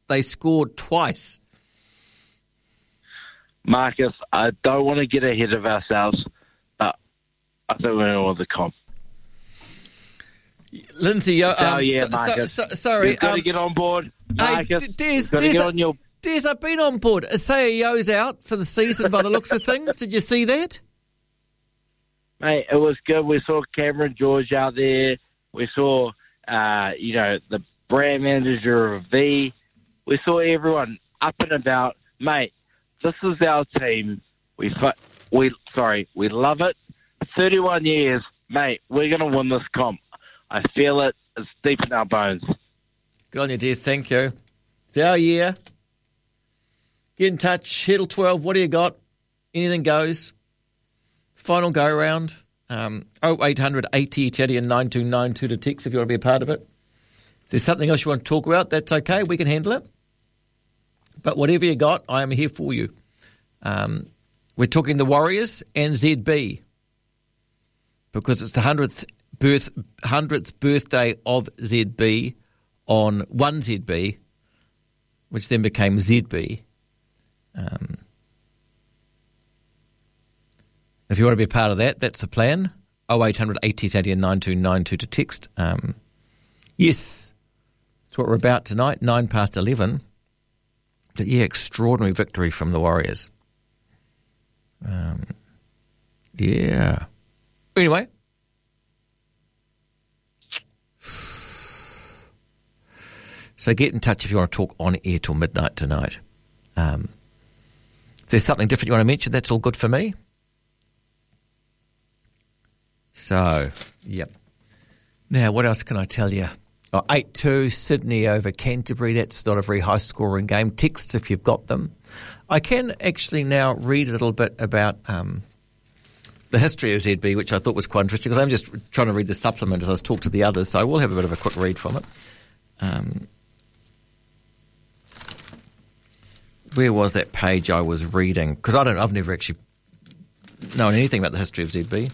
they scored twice. Marcus, I don't want to get ahead of ourselves, but I think we're going to win the comp. Lindsay, Marcus. Sorry. You've got to get on board, Marcus. Hey, Des, I've been on board. Sayo's out for the season by the looks of things. Did you see that? Mate, it was good. We saw Cameron George out there. We saw, the brand manager of V. We saw everyone up and about. Mate, this is our team. We love it. 31 years, mate, we're going to win this comp. I feel it. It's deep in our bones. Good on you, Des. Thank you. It's our year. Get in touch. Heddle 12. What do you got? Anything goes. Final go round. 0800 80 Teddy and 9292 to text if you want to be a part of it. If there's something else you want to talk about, that's okay. We can handle it. But whatever you got, I am here for you. We're talking the Warriors and ZB because it's the 100th birthday of ZB on 1ZB, which then became ZB. If you want to be a part of that, that's the plan. 0800 80 80 and 9292 to text. Yes, that's what we're about tonight, 11:09. But yeah, extraordinary victory from the Warriors. Yeah. Anyway. So get in touch if you want to talk on air till midnight tonight. If there's something different you want to mention, that's all good for me. So, yep. Now, what else can I tell you? 8-2, Sydney over Canterbury. That's not a very high-scoring game. Texts if you've got them. I can actually now read a little bit about the history of ZB, which I thought was quite interesting, because I'm just trying to read the supplement as I was talking to the others, so I will have a bit of a quick read from it. Where was that page I was reading? Because I've never actually known anything about the history of ZB.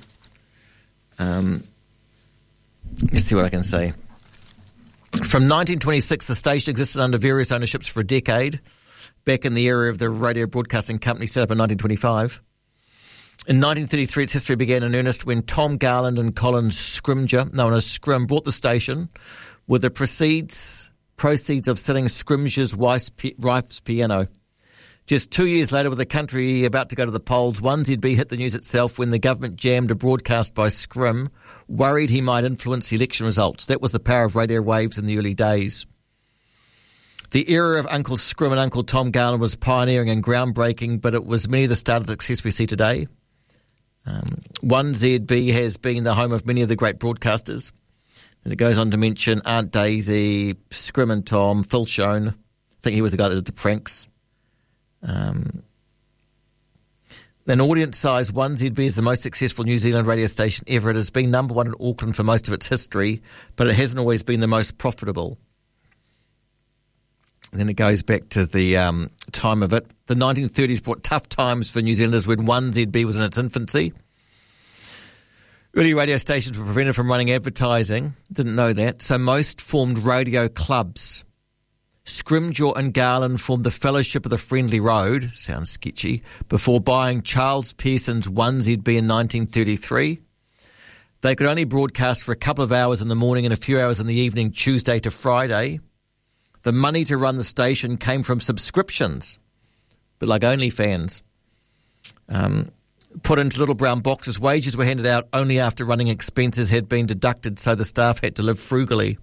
Let's see what I can say. From 1926, the station existed under various ownerships for a decade, back in the era of the Radio Broadcasting Company set up in 1925. In 1933, its history began in earnest when Tom Garland and Colin Scrimger, known as Scrim, bought the station with the proceeds of selling Scrimger's wife's piano. Just 2 years later, with the country about to go to the polls, 1ZB hit the news itself when the government jammed a broadcast by Scrim, worried he might influence the election results. That was the power of radio waves in the early days. The era of Uncle Scrim and Uncle Tom Garland was pioneering and groundbreaking, but it was merely the start of the success we see today. 1ZB has been the home of many of the great broadcasters. And it goes on to mention Aunt Daisy, Scrim and Tom, Phil Shone. I think he was the guy that did the pranks. An audience size, 1ZB is the most successful New Zealand radio station ever. It has been number one in Auckland for most of its history, but it hasn't always been the most profitable. And then it goes back to the time of it. The 1930s brought tough times for New Zealanders when 1ZB was in its infancy. Early radio stations were prevented from running advertising. Didn't know that. So most formed radio clubs. Scrimgeour and Garland formed the Fellowship of the Friendly Road, sounds sketchy, before buying Charles Pearson's 1ZB in 1933. They could only broadcast for a couple of hours in the morning and a few hours in the evening, Tuesday to Friday. The money to run the station came from subscriptions, but like OnlyFans. Put into little brown boxes, wages were handed out only after running expenses had been deducted, so the staff had to live frugally.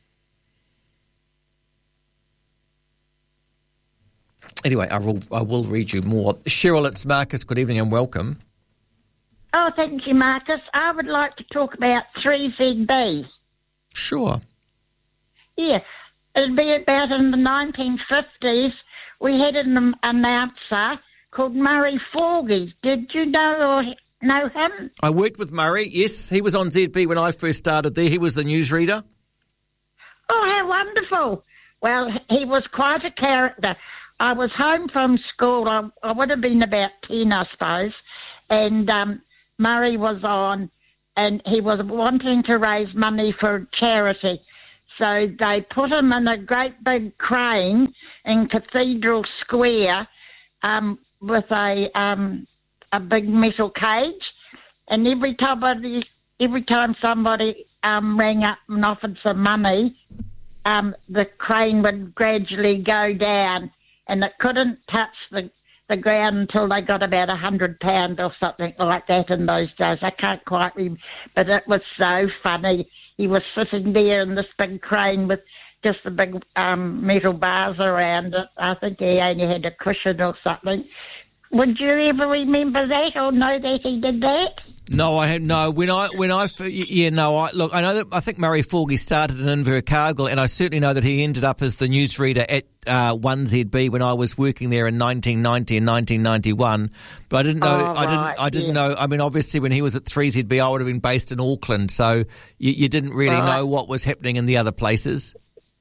Anyway, I will read you more. Cheryl, it's Marcus. Good evening and welcome. Oh, thank you, Marcus. I would like to talk about 3ZB. Sure. Yes. It'd be about in the 1950s. We had an announcer called Murray Forgy. Did you know him? I worked with Murray, yes. He was on ZB when I first started there. He was the newsreader. Oh, how wonderful. Well, he was quite a character. I was home from school. I would have been about 10, I suppose. And Murray was on, and he was wanting to raise money for charity. So they put him in a great big crane, in Cathedral Square with a big metal cage, and every time somebody rang up and offered some money, the crane would gradually go down, and it couldn't touch the ground until they got about £100 or something like that in those days. I can't quite remember, but it was so funny. He was sitting there in this big crane with just the big metal bars around it. I think he only had a cushion or something. Would you ever remember that or know that he did that? No, I had no. I know that. I think Murray Forgie started in Invercargill, and I certainly know that he ended up as the newsreader at 1ZB when I was working there in 1990 and 1991. But I didn't know. I didn't know. I mean, obviously, when he was at 3ZB, I would have been based in Auckland, so you didn't really know what was happening in the other places.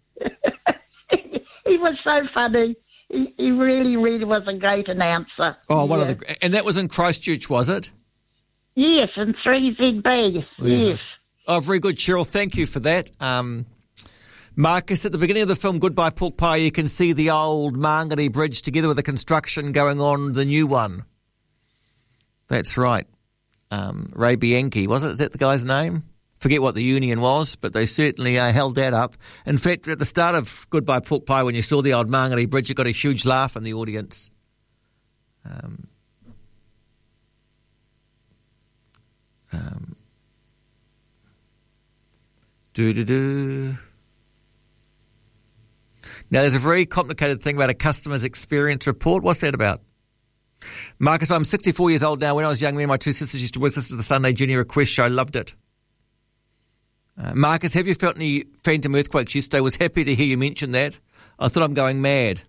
He was so funny. He really, really was a great announcer. And that was in Christchurch, was it? Yes, in 3ZB, yes. Oh, very good, Cheryl. Thank you for that. Marcus, at the beginning of the film Goodbye Pork Pie, you can see the old Mangere Bridge together with the construction going on, the new one. That's right. Ray Bianchi, was it? Is that the guy's name? Forget what the union was, but they certainly held that up. In fact, at the start of Goodbye Pork Pie, when you saw the old Mangere Bridge, you got a huge laugh in the audience. Now, there's a very complicated thing about a customer's experience report. What's that about? Marcus, I'm 64 years old now. When I was young, me and my two sisters used to listen to the Sunday Junior Request show. Loved it. Marcus, have you felt any phantom earthquakes yesterday? Was happy to hear you mention that. I thought I'm going mad.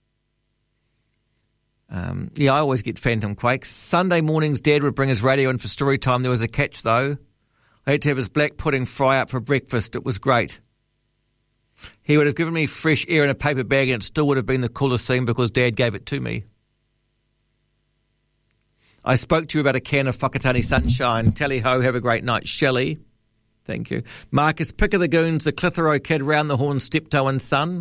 I always get phantom quakes. Sunday mornings, Dad would bring his radio in for story time. There was a catch, though. I had to have his black pudding fry up for breakfast. It was great. He would have given me fresh air in a paper bag, and it still would have been the coolest thing because Dad gave it to me. I spoke to you about a can of Whakatane Sunshine. Tally ho, have a great night. Shelley. Thank you. Marcus, pick of the goons, the Clitheroe kid, round the horn, Steptoe and son.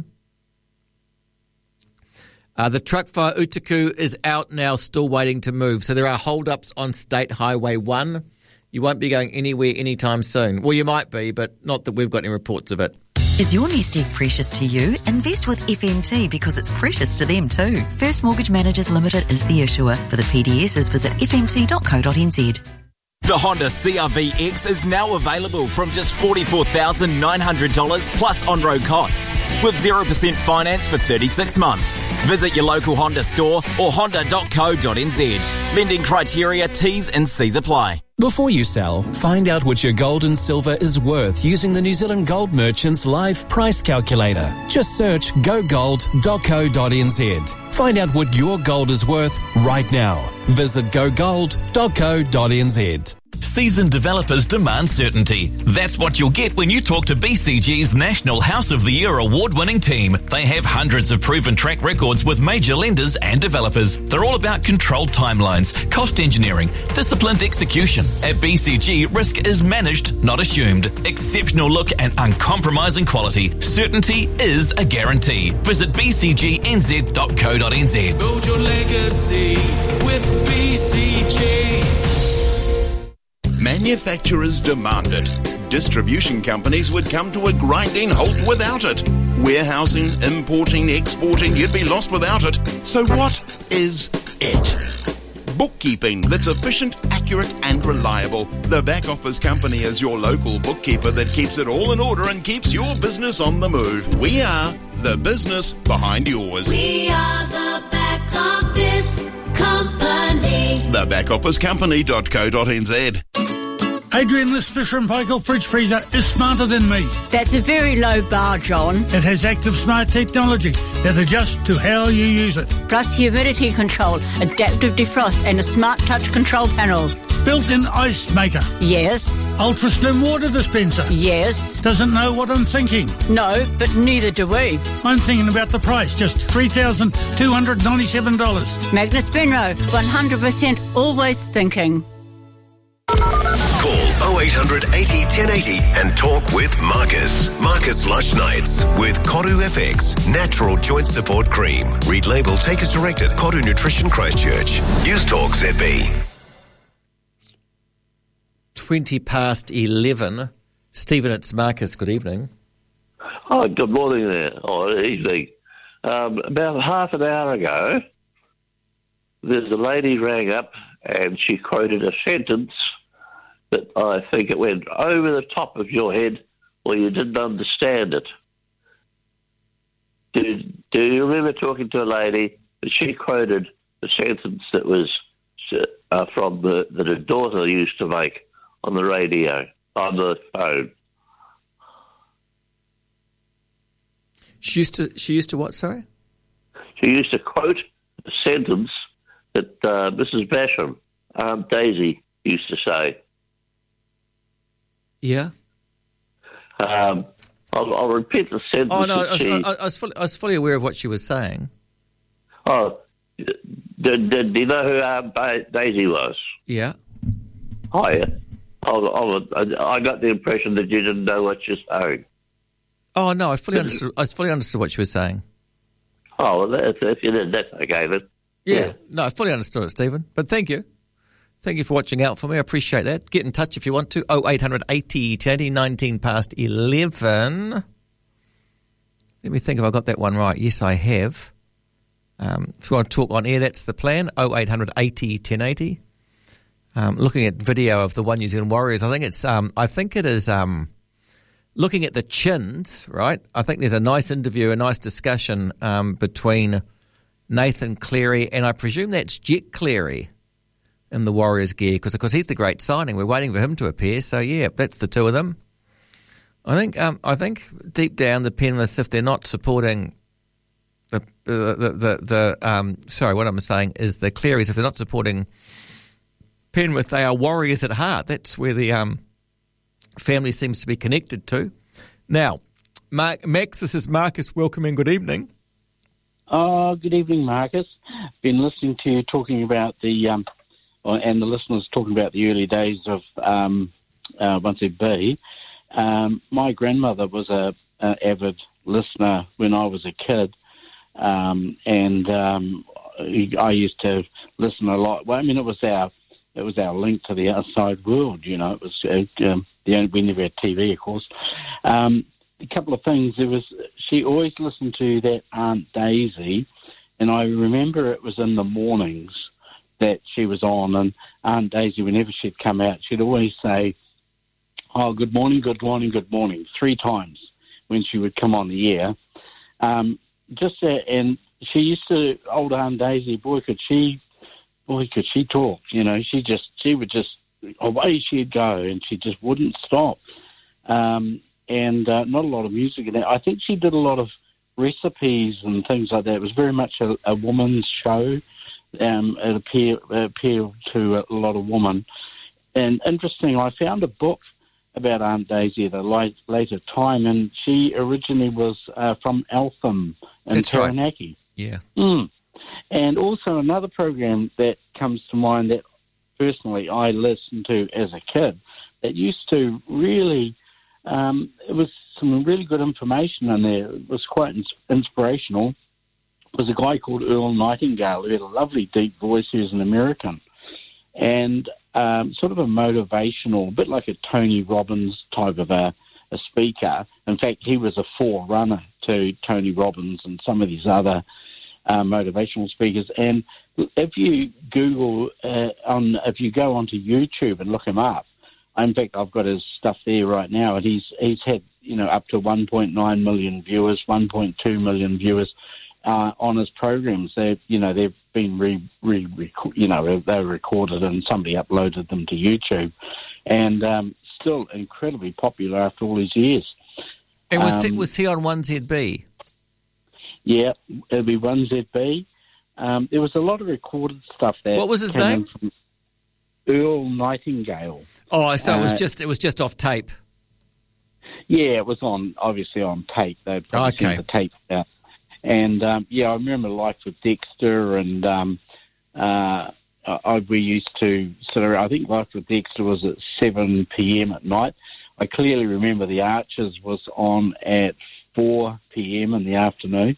The truck for Utaku is out now, still waiting to move. So there are hold-ups on State Highway 1. You won't be going anywhere anytime soon. Well, you might be, but not that we've got any reports of it. Is your nest egg precious to you? Invest with FMT because it's precious to them too. First Mortgage Managers Limited is the issuer. For the PDSs, visit fmt.co.nz. The Honda CR-V X is now available from just $44,900 plus on-road costs with 0% finance for 36 months. Visit your local Honda store or honda.co.nz. Lending criteria, T's and C's apply. Before you sell, find out what your gold and silver is worth using the New Zealand Gold Merchants Live Price Calculator. Just search gogold.co.nz. Find out what your gold is worth right now. Visit gogold.co.nz. Seasoned developers demand certainty. That's what you'll get when you talk to BCG's National House of the Year award-winning team. They have hundreds of proven track records with major lenders and developers. They're all about controlled timelines, cost engineering, disciplined execution. At BCG, risk is managed, not assumed. Exceptional look and uncompromising quality. Certainty is a guarantee. Visit bcgnz.co.nz. Build your legacy with BCG. Manufacturers demand it. Distribution companies would come to a grinding halt without it. Warehousing, importing, exporting, you'd be lost without it. So what is it? Bookkeeping that's efficient, accurate and reliable. The Back Office Company is your local bookkeeper that keeps it all in order and keeps your business on the move. We are the business behind yours. We are the Back Office Company. TheBackOfficeCompany.co.nz. Adrian, this Fisher & Paykel fridge freezer is smarter than me. That's a very low bar, John. It has active smart technology that adjusts to how you use it. Plus humidity control, adaptive defrost and a smart touch control panel. Built-in ice maker. Yes. Ultra slim water dispenser. Yes. Doesn't know what I'm thinking. No, but neither do we. I'm thinking about the price, just $3,297. Magnus Benro, 100% always thinking. Call 0800 80 1080 and talk with Marcus. Marcus Lush Nights with Koru FX Natural Joint Support Cream. Read label, take as directed. Koru Nutrition Christchurch. News Talk ZB. 20 past 11. Stephen, it's Marcus. Good evening. Oh, good morning there. Oh, evening. About half an hour ago, there's a lady rang up and she quoted a sentence that I think it went over the top of your head or you didn't understand it. Do you remember talking to a lady that she quoted a sentence that was from that her daughter used to make on the radio, on the phone? She used to what, sorry? She used to quote a sentence that Mrs. Basham, Aunt Daisy, used to say. Yeah. I'll repeat the sentence. Oh, no, I was fully aware of what she was saying. Oh, do you know who Aunt Daisy was? Yeah. Oh, yeah. I got the impression that you didn't know what you're saying. Oh, no, I fully understood what she was saying. Oh, well, if you did, that's okay then. Yeah. No, I fully understood it, Stephen. But thank you. Thank you for watching out for me. I appreciate that. Get in touch if you want to. 0800 80 1080, 19 past 11. Let me think if I got that one right. Yes, I have. If you want to talk on air, that's the plan. 0800 80 1080. Looking at video of the One New Zealand Warriors, I think it is looking at the chins, right? I think there's a nice interview, a nice discussion between Nathan Cleary and I presume that's Jet Cleary in the Warriors gear because he's the great signing. We're waiting for him to appear. So yeah, that's the two of them. I think deep down the Penrith, if they're not supporting what I'm saying is the Clearys, if they're not supporting Penrith, they are Warriors at heart. That's where the family seems to be connected to. Now, Max, this is Marcus. Welcome and good evening. Oh, good evening, Marcus. Been listening to you talking about and the listeners talking about the early days of 1ZB. My grandmother was a avid listener when I was a kid, and I used to listen a lot. Well, I mean, it was our link to the outside world. You know, it was we never had TV, of course. A couple of things. She always listened to that Aunt Daisy, and I remember it was in the mornings that she was on, and Aunt Daisy, whenever she'd come out, she'd always say, "Oh, good morning, good morning, good morning," 3 times when she would come on the air. And she used to, old Aunt Daisy, boy, could she talk. You know, she would just away she'd go, and she just wouldn't stop. And not a lot of music in there. I think she did a lot of recipes and things like that. It was very much a woman's show. It appealed to a lot of women. And interesting, I found a book about Aunt Daisy at a later time, and she originally was from Eltham in Taranaki. Right. Yeah. And also another program that comes to mind that personally I listened to as a kid that used to really, it was some really good information in there. It was quite inspirational. It was a guy called Earl Nightingale who had a lovely deep voice. He was an American. And sort of a motivational, a bit like a Tony Robbins type of a speaker. In fact, he was a forerunner to Tony Robbins and some of these other motivational speakers. And if you Google, if you go onto YouTube and look him up, in fact, I've got his stuff there right now, and he's had up to 1.9 million viewers, 1.2 million viewers on his programs. They've been they're recorded and somebody uploaded them to YouTube, and still incredibly popular after all these years. And was he on 1ZB? Yeah, it'll be 1ZB. There was a lot of recorded stuff there. What was his name? Earl Nightingale. Oh, so it was just off tape. Yeah, it was obviously on tape. They'd probably sent the tape out. And I remember Life with Dexter and we used to sort of, I think Life with Dexter was at 7 p.m. at night. I clearly remember The Archers was on at 4 p.m. in the afternoon.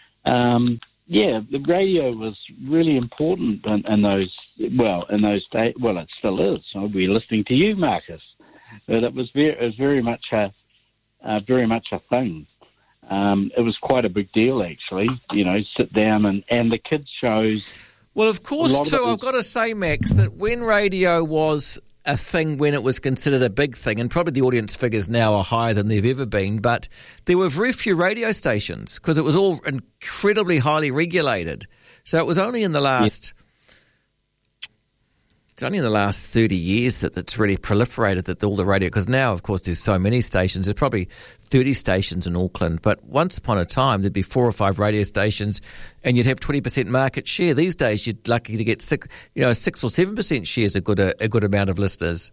The radio was really important in those days. Well, it still is. I'll be listening to you, Marcus. But it was very much a thing. It was quite a big deal, actually. Sit down and the kids shows. Well, of course, too, I've got to say, Max, that when radio was a thing, when it was considered a big thing, and probably the audience figures now are higher than they've ever been, but there were very few radio stations because it was all incredibly highly regulated. So it was only in the last... It's only in the last 30 years that's really proliferated that all the radio, because now, of course, there's so many stations. There's probably 30 stations in Auckland, but once upon a time, there'd be 4 or 5 radio stations and you'd have 20% market share. These days, you're lucky to get 6 or 7% share is a good amount of listeners.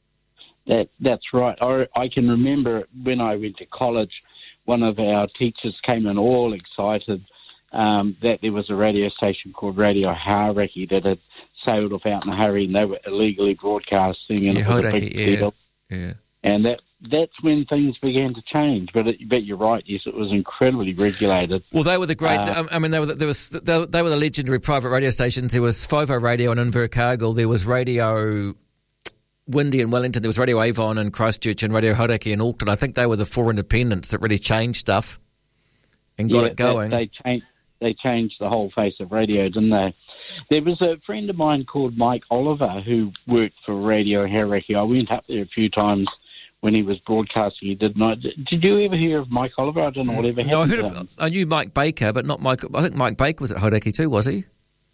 That's right. I can remember when I went to college, one of our teachers came in all excited that there was a radio station called Radio Hauraki that had sailed off out in a hurry, and they were illegally broadcasting, and it was a big deal. Yeah. And that's when things began to change. But you're right. Yes, it was incredibly regulated. Well, they were the great. They were the legendary private radio stations. There was FOVO Radio in Invercargill. There was Radio Windy in Wellington. There was Radio Avon in Christchurch and Radio Hauraki in Auckland. I think they were the 4 independents that really changed stuff and got it going. They changed the whole face of radio, didn't they? There was a friend of mine called Mike Oliver who worked for Radio Hauraki. I went up there a few times when he was broadcasting. He did not. Did you ever hear of Mike Oliver? I don't know whatever happened. No, I knew Mike Baker, but not Mike. I think Mike Baker was at Hauraki too, was he?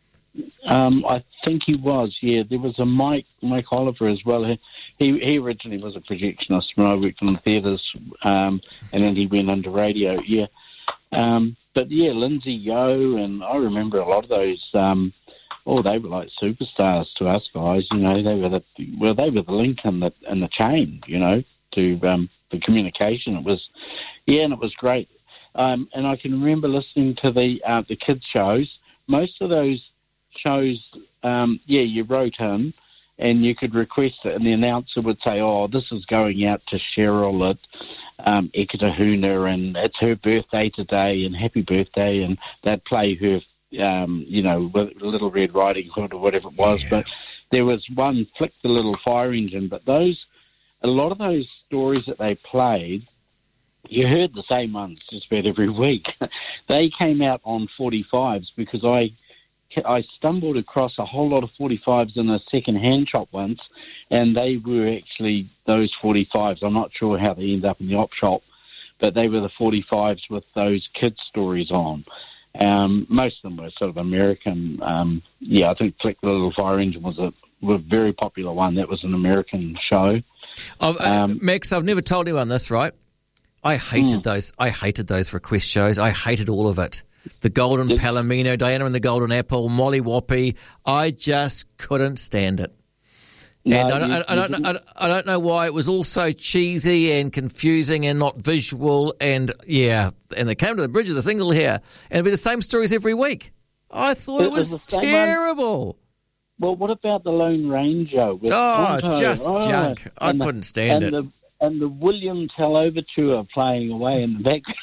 I think he was. Yeah, there was a Mike Oliver as well. He originally was a projectionist when I worked in the theatres, and then he went into radio. Yeah. But yeah, Lindsay Yo, and I remember a lot of those. They were like superstars to us guys. They were the link in the chain. To the communication. It was great. And I can remember listening to the kids shows. Most of those shows, you wrote in and you could request it, and the announcer would say, "Oh, this is going out to Cheryl at Ekatahuna, and it's her birthday today, and happy birthday," and they'd play her, with Little Red Riding Hood or whatever it was. Yeah. But there was one, Flick the Little Fire Engine. But a lot of those stories that they played, you heard the same ones just about every week. They came out on 45s because I stumbled across a whole lot of 45s in a second-hand shop once, and they were actually those 45s. I'm not sure how they end up in the op shop, but they were the 45s with those kids' stories on. Most of them were sort of American. I think Flick the Little Fire Engine was a very popular one. That was an American show. Max, I've never told anyone this, right? I hated those. I hated those request shows. I hated all of it. The Golden Palomino, Diana and the Golden Apple, Molly Whoppy. I just couldn't stand it. No, and I don't know why it was all so cheesy and confusing and not visual. And they came to the bridge of the single here, and it'd be the same stories every week. I thought it was terrible. Well, what about the Lone Ranger? With junk. I couldn't stand it. And the William Tell Overture playing away in the background.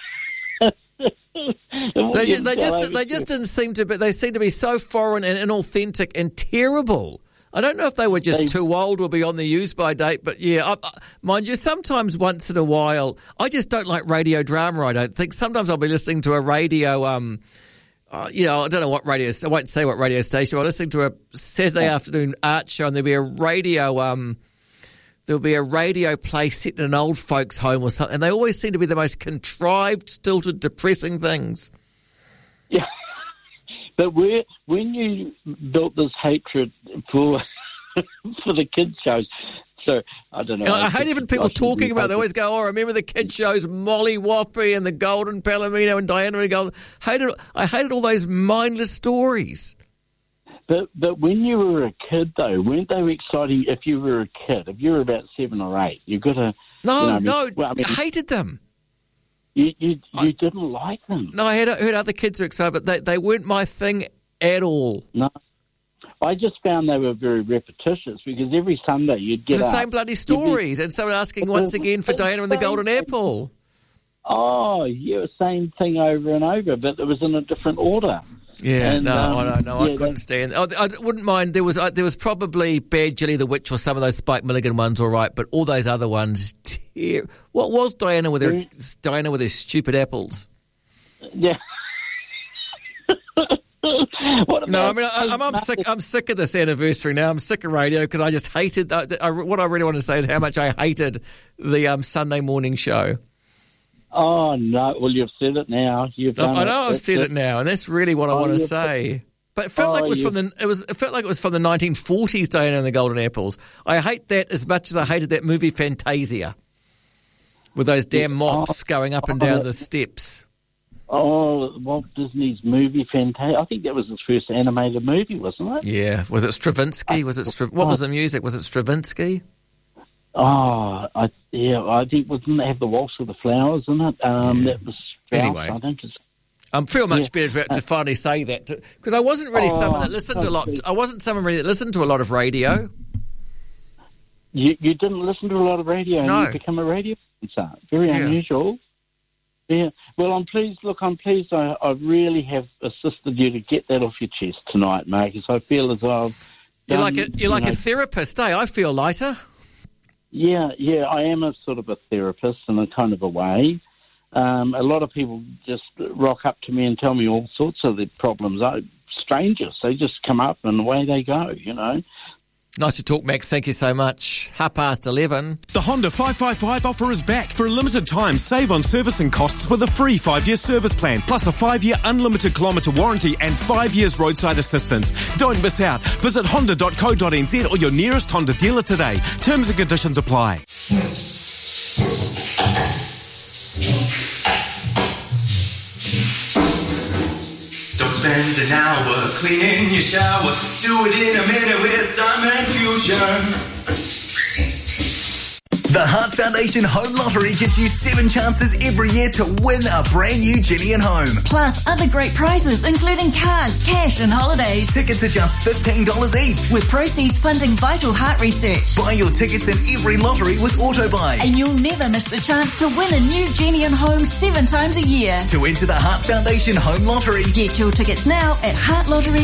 They just didn't seem to be. They seemed to be so foreign and inauthentic and terrible. I don't know if they were just too old or beyond the use-by date, but mind you, sometimes once in a while, I just don't like radio drama, I don't think. Sometimes I'll be listening to a radio, I don't know what radio, I won't say what radio station, I'll listen to a Saturday afternoon art show, and there'll be a radio play set in an old folks' home or something, and they always seem to be the most contrived, stilted, depressing things. Yeah. But when you built this hatred for the kids' shows, so I don't know. I hate even people talking about it. They always go, remember the kids' shows, Molly Whoppy and the Golden Palomino and Diana and Golden. I hated all those mindless stories. But when you were a kid, though, weren't they exciting? If you were a kid, if you were about 7 or 8, you've got to... I hated them. You didn't like them. No, I heard other kids are excited, but they weren't my thing at all. No. I just found they were very repetitious because every Sunday you'd get the up, same bloody stories, and someone asking once again for Diana and the Golden Apple. Oh, yeah, same thing over and over, but it was in a different order. Yeah, And, I couldn't stand. I wouldn't mind. There was probably Bad Jelly the Witch or some of those Spike Milligan ones, all right, but all those other ones. What was Diana with her stupid apples? Yeah. I'm sick. I'm sick of this anniversary now. I'm sick of radio because I just hated. What I really want to say is how much I hated the Sunday morning show. Oh no! Well, you've said it now. I know I've said it now, and that's really what I want to say. But it felt like it was from It felt like it was from the 1940s. Diana and the Golden Apples. I hate that as much as I hated that movie Fantasia, with those damn mops going up and down the steps. Oh, Walt Disney's movie Fantasia. I think that was his first animated movie, wasn't it? Yeah. Was it Stravinsky? What was the music? Was it Stravinsky? Oh, I think didn't it have the Waltz of the Flowers in it? That was anyway. I feel much better to finally say that because I wasn't really someone that listened a lot. I wasn't someone really that listened to a lot of radio. You didn't listen to a lot of radio, and you become a radio producer. Very unusual. Yeah. Well, I'm pleased. Look, I'm pleased. I really have assisted you to get that off your chest tonight, Marcus. I feel as though you're like a therapist, eh? I feel lighter. Yeah, I am a sort of a therapist in a kind of a way. A lot of people just rock up to me and tell me all sorts of their problems. Strangers, they just come up and away they go, you know. Nice to talk, Max. Thank you so much. 11:30. The Honda 555 offer is back. For a limited time, save on servicing costs with a free 5-year service plan, plus a 5-year unlimited kilometre warranty and 5 years roadside assistance. Don't miss out. Visit honda.co.nz or your nearest Honda dealer today. Terms and conditions apply. Don't spend an hour cleaning your shower. Do it in a minute with Diamond Fusion. The Heart Foundation Home Lottery gives you 7 chances every year to win a brand new Jenny and Home. Plus other great prizes, including cars, cash and holidays. Tickets are just $15 each. With proceeds funding vital heart research. Buy your tickets in every lottery with AutoBuy. And you'll never miss the chance to win a new Jenny and Home 7 times a year. To enter the Heart Foundation Home Lottery, get your tickets now at heartlottery.co.nz.